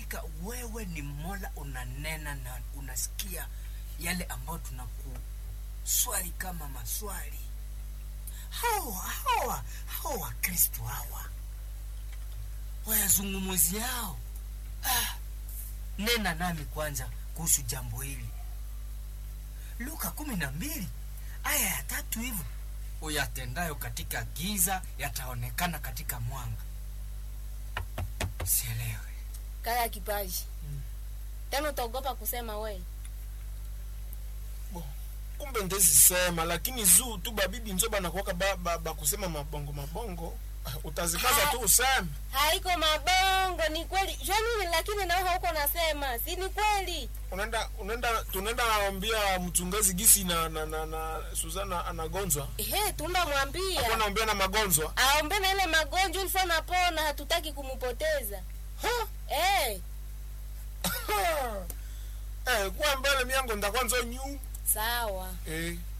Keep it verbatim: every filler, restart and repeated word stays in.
hakika wewe ni Mola, unanena na unasikia yale ambayo tunakuswali kama maswali. Hawa hawa hawa Kristo hawa wayazungumuzi yao. Ah, nena nami kwanza kuhusu jambo hili. Luka kumi na mbili aya ya tatu hivyo, uyatendayo katika giza yataonekana katika mwanga. Sielewe. Kaya kipaji. Mm. Tena utaogopa kusema wewe. Bo, kumbe ndezi sema, lakini zuu tu babibi nzoba na kuwaka ba, ba, ba kusema mabongo mabongo. Utazikaza ha, tu useme. Haiko mabongo, ni kweli. Jani lakini na wewe huko nasema, si ni kweli. Unaenda unaenda tunaenda naambia mchungaji gisi na na na, na Suzana anagonzwa. Ehe, tunda mwambia. Hapo naambia na magonjwa. Aombe na ile magonjwa ilifo napona, hatutaki kumupoteza. Ha? Eh. Eh, kwa mbele miango ndakwanza nyu. Sawa. Eh.